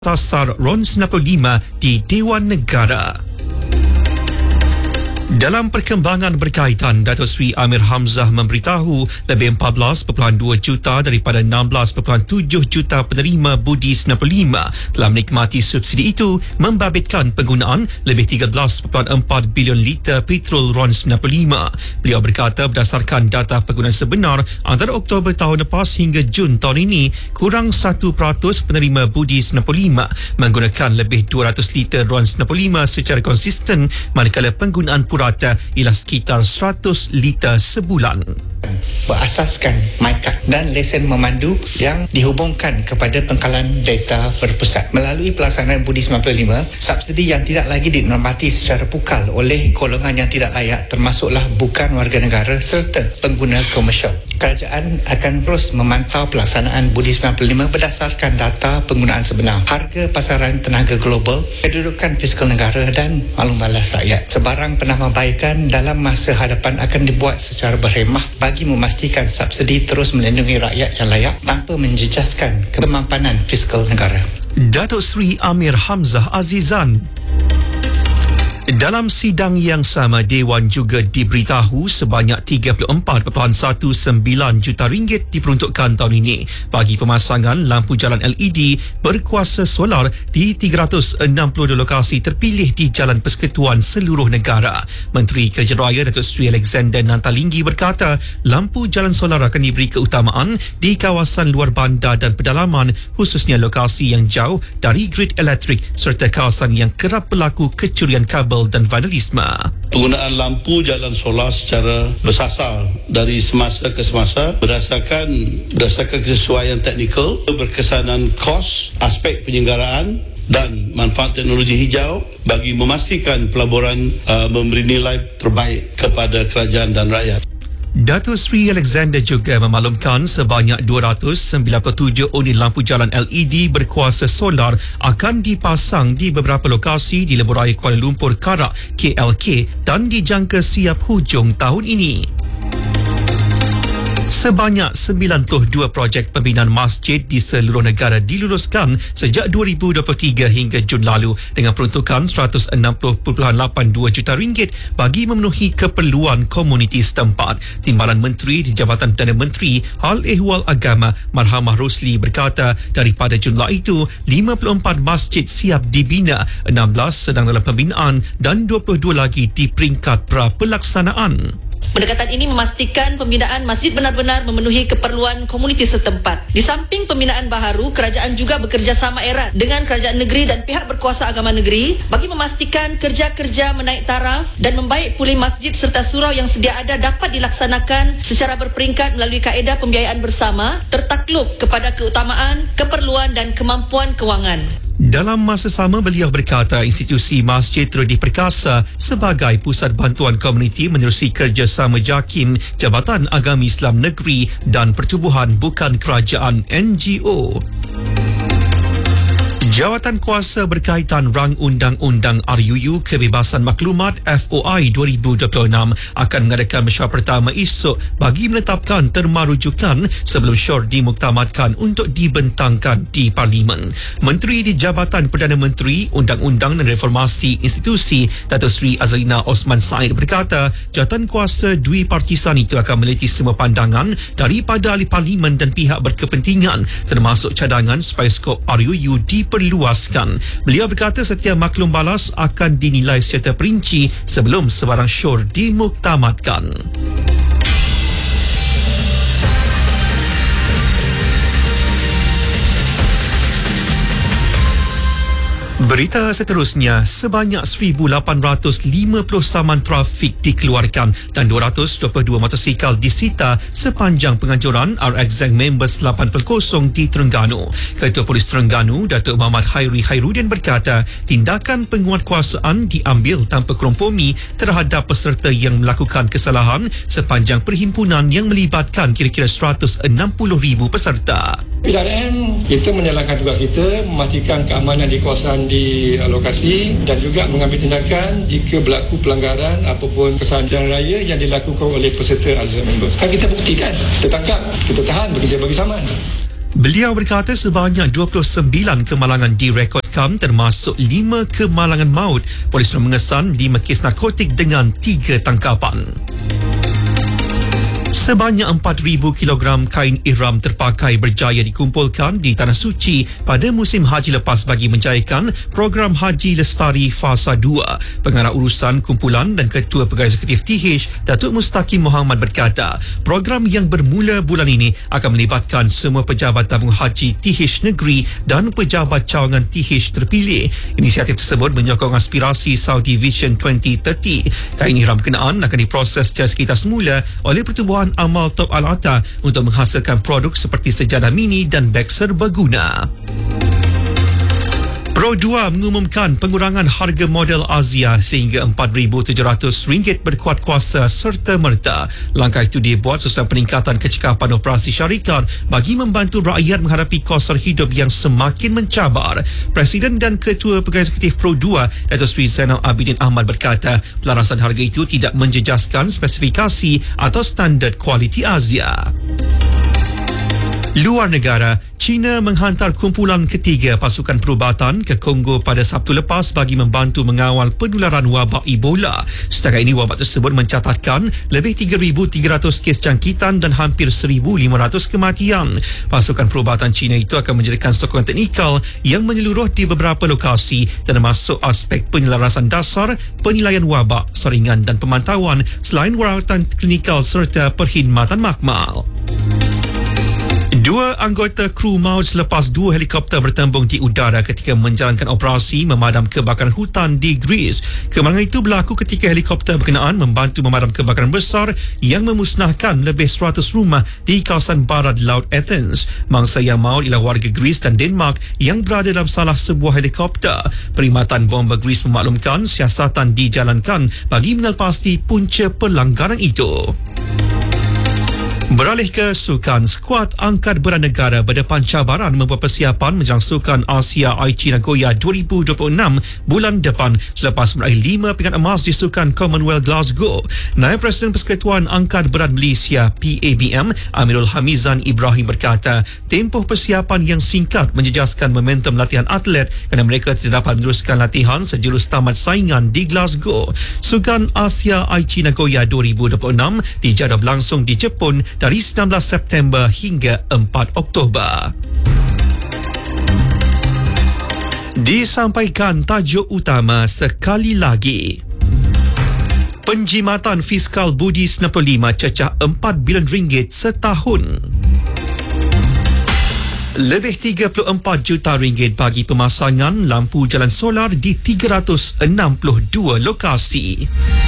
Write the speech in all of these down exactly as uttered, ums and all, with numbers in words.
Tasar R O N sembilan puluh lima di Dewan Negara. Dalam perkembangan berkaitan, Datuk Seri Amir Hamzah memberitahu lebih empat belas perpuluhan dua juta daripada enam belas perpuluhan tujuh juta penerima budi sembilan puluh lima telah menikmati subsidi itu, membabitkan penggunaan lebih tiga belas perpuluhan empat bilion liter petrol R O N sembilan puluh lima. Beliau berkata berdasarkan data penggunaan sebenar antara Oktober tahun lepas hingga Jun tahun ini, kurang satu peratus penerima budi sembilan puluh lima menggunakan lebih dua ratus liter R O N sembilan puluh lima secara konsisten, manakala penggunaan purata ialah sekitar seratus liter sebulan. Berasaskan MyCard dan lesen memandu yang dihubungkan kepada pengkalan data berpusat. Melalui pelaksanaan budi sembilan puluh lima, subsidi yang tidak lagi dinikmati secara pukal oleh golongan yang tidak layak termasuklah bukan warga negara serta pengguna komersial. Kerajaan akan terus memantau pelaksanaan budi sembilan puluh lima berdasarkan data penggunaan sebenar, harga pasaran tenaga global, kedudukan fiskal negara dan maklum balas rakyat. Sebarang penambahbaikan dalam masa hadapan akan dibuat secara berhemah bagi memastikan subsidi terus melindungi rakyat yang layak tanpa menjejaskan kemampanan fiskal negara. Datuk Seri Amir Hamzah Azizan. Dalam sidang yang sama, Dewan juga diberitahu sebanyak tiga puluh empat perpuluhan sembilan belas juta ringgit diperuntukkan tahun ini bagi pemasangan lampu jalan L E D berkuasa solar di tiga ratus enam puluh dua lokasi terpilih di Jalan Persekutuan seluruh negara. Menteri Kerja Raya Datuk Seri Alexander Nantalinggi berkata lampu jalan solar akan diberi keutamaan di kawasan luar bandar dan pedalaman, khususnya lokasi yang jauh dari grid elektrik serta kawasan yang kerap berlaku kecurian kabel dan vandalisme. Penggunaan lampu jalan solar secara bersasar dari semasa ke semasa berdasarkan berdasarkan kesesuaian teknikal, berkesanan kos, aspek penyelenggaraan dan manfaat teknologi hijau bagi memastikan pelaburan uh, memberi nilai terbaik kepada kerajaan dan rakyat. Datuk Seri Alexander juga memaklumkan sebanyak dua ratus sembilan puluh tujuh unit lampu jalan L E D berkuasa solar akan dipasang di beberapa lokasi di lebuhraya Kuala Lumpur Karak K L K dan dijangka siap hujung tahun ini. Sebanyak sembilan puluh dua projek pembinaan masjid di seluruh negara diluluskan sejak dua ribu dua puluh tiga hingga Jun lalu dengan peruntukan seratus enam puluh perpuluhan lapan dua juta ringgit bagi memenuhi keperluan komuniti setempat. Timbalan Menteri di Jabatan Perdana Menteri Hal Ehwal Agama Marhamah Rosli berkata daripada jumlah itu lima puluh empat masjid siap dibina, enam belas sedang dalam pembinaan dan dua puluh dua lagi di peringkat pra pelaksanaan. Pendekatan ini memastikan pembinaan masjid benar-benar memenuhi keperluan komuniti setempat. Di samping pembinaan baharu, kerajaan juga bekerjasama erat dengan kerajaan negeri dan pihak berkuasa agama negeri bagi memastikan kerja-kerja menaik taraf dan membaik pulih masjid serta surau yang sedia ada dapat dilaksanakan secara berperingkat melalui kaedah pembiayaan bersama tertakluk kepada keutamaan, keperluan dan kemampuan kewangan. Dalam masa sama, beliau berkata institusi masjid terus diperkasa sebagai pusat bantuan komuniti menerusi kerjasama JAKIM, Jabatan Agama Islam Negeri dan Pertubuhan Bukan Kerajaan N G O. Jawatan Kuasa berkaitan Rang Undang-Undang R U U Kebebasan Maklumat F O I dua ribu dua puluh enam akan mengadakan mesyuarat pertama esok bagi menetapkan terma rujukan sebelum syur dimuktamadkan untuk dibentangkan di Parlimen. Menteri di Jabatan Perdana Menteri, Undang-Undang dan Reformasi Institusi Datuk Seri Azalina Osman Said berkata jawatan kuasa dui partisan itu akan meliti semua pandangan daripada ahli Parlimen dan pihak berkepentingan termasuk cadangan supaya skop R U U diperluaskan. Luaskan. Beliau berkata setiap maklum balas akan dinilai secara perinci sebelum sebarang syur dimuktamadkan. Berita seterusnya, sebanyak seribu lapan ratus lima puluh saman trafik dikeluarkan dan dua ratus dua puluh dua motosikal disita sepanjang penganjuran R X Z Members lapan puluh di Terengganu. Ketua Polis Terengganu, Datuk Muhammad Khairi Khairuddin berkata, tindakan penguatkuasaan diambil tanpa kompromi terhadap peserta yang melakukan kesalahan sepanjang perhimpunan yang melibatkan kira-kira seratus enam puluh ribu peserta. P R M kita menjalankan tugas kita, memastikan keamanan di kawasan di lokasi dan juga mengambil tindakan jika berlaku pelanggaran apapun kesalahan jalan raya yang dilakukan oleh peserta R Z Members. Kan kita buktikan, kita tangkap, kita tahan, bekerja bagi saman. Beliau berkata sebanyak dua puluh sembilan kemalangan direkodkan termasuk lima kemalangan maut. Polis mengesan lima kes narkotik dengan tiga tangkapan. Sebanyak empat ribu kilogram kain ihram terpakai berjaya dikumpulkan di Tanah Suci pada musim haji lepas bagi menjayakan program Haji Lestari Fasa dua. Pengarah urusan kumpulan dan Ketua Pegawai Eksekutif T H, Datuk Mustaqim Muhammad berkata, program yang bermula bulan ini akan melibatkan semua pejabat tabung haji T H negeri dan pejabat cawangan T H terpilih. Inisiatif tersebut menyokong aspirasi Saudi Vision dua ribu tiga puluh. Kain ihram kenaan akan diproses secara sekitar semula oleh Pertubuhan Amal Top Al-Atta untuk menghasilkan produk seperti sejadah mini dan beg serbaguna. Pro dua mengumumkan pengurangan harga model Azia sehingga empat ribu tujuh ratus ringgit berkuat kuasa serta-merta. Langkah itu dibuat sesudah peningkatan kecekapan operasi syarikat bagi membantu rakyat menghadapi kos hidup yang semakin mencabar. Presiden dan Ketua Pegawai Eksekutif Pro dua, Datuk Seri Zainal Abidin Ahmad berkata, pelarasan harga itu tidak menjejaskan spesifikasi atau standard kualiti Azia. Luar negara, China menghantar kumpulan ketiga pasukan perubatan ke Kongo pada Sabtu lepas bagi membantu mengawal penularan wabak Ebola. Setakat ini, wabak tersebut mencatatkan lebih tiga ribu tiga ratus kes jangkitan dan hampir seribu lima ratus kematian. Pasukan perubatan China itu akan menjadikan sokongan teknikal yang menyeluruh di beberapa lokasi termasuk aspek penyelarasan dasar, penilaian wabak, saringan dan pemantauan selain rawatan klinikal serta perkhidmatan makmal. Dua anggota kru maut selepas dua helikopter bertembung di udara ketika menjalankan operasi memadam kebakaran hutan di Greece. Kemalangan itu berlaku ketika helikopter berkenaan membantu memadam kebakaran besar yang memusnahkan lebih seratus rumah di kawasan barat laut Athens. Mangsa yang maut ialah warga Greece dan Denmark yang berada dalam salah sebuah helikopter. Perkhidmatan bomba Greece memaklumkan siasatan dijalankan bagi mengelpasti punca pelanggaran itu. Beralih ke sukan, skuad angkat berat negara berdepan cabaran membuat persiapan menjelang Sukan Asia Aichi Nagoya dua ribu dua puluh enam bulan depan selepas meraih lima pingat emas di Sukan Commonwealth Glasgow. Naib Presiden Persekutuan Angkat Berat Malaysia P A B M Amirul Hamizan Ibrahim berkata, tempoh persiapan yang singkat menjejaskan momentum latihan atlet kerana mereka tidak dapat meneruskan latihan sejurus tamat saingan di Glasgow. Sukan Asia Aichi Nagoya dua ribu dua puluh enam dijadual berlangsung di Jepun dari sembilan belas September hingga empat Oktober. Disampaikan tajuk utama sekali lagi. Penjimatan fiskal budi sembilan puluh lima cecah empat bilion ringgit setahun. Lebih tiga puluh empat juta ringgit bagi pemasangan lampu jalan solar di tiga ratus enam puluh dua lokasi.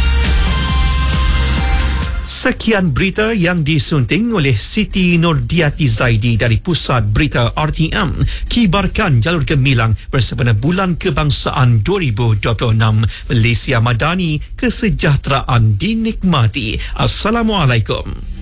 Sekian berita yang disunting oleh Siti Nordiati Zaidi dari Pusat Berita R T M. Kibarkan jalur gemilang bersempena Bulan Kebangsaan dua ribu dua puluh enam. Malaysia Madani, kesejahteraan dinikmati. Assalamualaikum.